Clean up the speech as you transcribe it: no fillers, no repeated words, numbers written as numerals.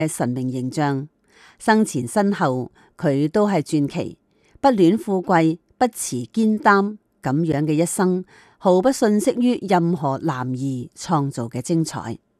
神明形象，生前身後佢都係傳奇，不戀富貴，不持肩擔，咁樣嘅一生，毫不遜色於任何男兒創造嘅精彩。